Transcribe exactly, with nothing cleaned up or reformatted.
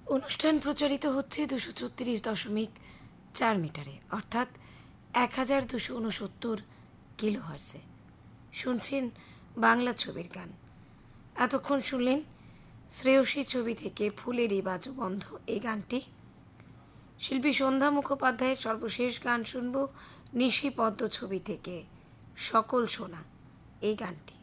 অনুষ্ঠান প্রচারিত হচ্ছে দুশো ছত্রিশ দশমিক চার মিটারে, অর্থাৎ এক হাজার দুশো উনসত্তর কিলো হার্সে। শুনছেন বাংলা ছবির গান। এতক্ষণ শুনলেন শ্রেয়সী ছবি থেকে ফুলেরই বাজুবন্ধ এই গানটি। শিল্পী সন্ধ্যা মুখোপাধ্যায়ের সর্বশেষ গান শুনব নিশি পদ্ম ছবি থেকে সকল সোনা এই গানটি।